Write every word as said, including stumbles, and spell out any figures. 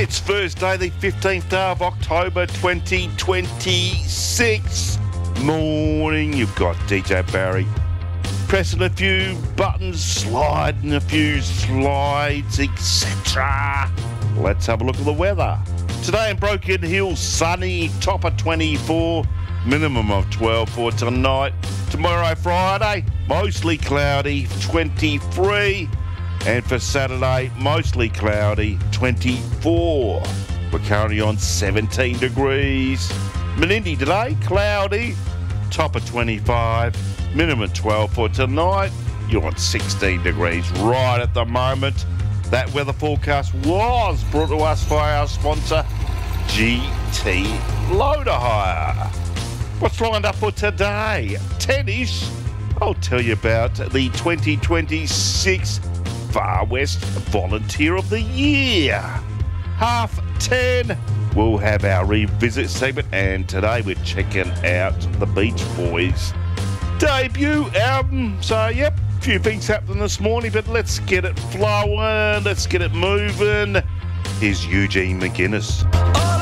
It's Thursday, the fifteenth of October, twenty twenty-six. Morning, you've got D J Barry pressing a few buttons, sliding a few slides, et cetera. Let's have a look at the weather. Today in Broken Hill, sunny, top of twenty-four, minimum of twelve for tonight. Tomorrow, Friday, mostly cloudy, twenty-three. And for Saturday, mostly cloudy, twenty-four. We're currently on seventeen degrees. Menindee today, cloudy, top of twenty-five, minimum twelve for tonight. You're on sixteen degrees right at the moment. That weather forecast was brought to us by our sponsor, G T Loader Hire. What's lined up for today? ten-ish. I'll tell you about the twenty twenty-six Far West Volunteer of the Year. Half ten, we'll have our revisit segment, and today we're checking out the Beach Boys' debut album. So, yep, a few things happening this morning, but let's get it flowing, let's get it moving. Here's Eugene McGuinness. Oh!